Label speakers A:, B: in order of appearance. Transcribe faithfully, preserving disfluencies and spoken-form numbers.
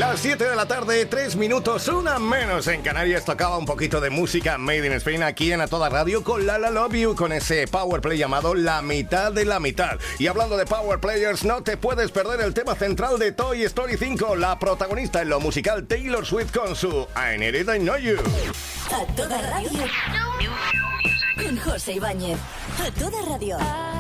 A: Las siete de la tarde, tres minutos, una menos en Canarias. Tocaba un poquito de música Made in Spain aquí en A Toda Radio con La La Love You, con ese power play llamado La Mitad de la Mitad. Y hablando de power players, no te puedes perder el tema central de Toy Story cinco. La protagonista en lo musical Taylor Swift con su I Need It, I Know You.
B: A Toda Radio con José Ibáñez. A Toda Radio.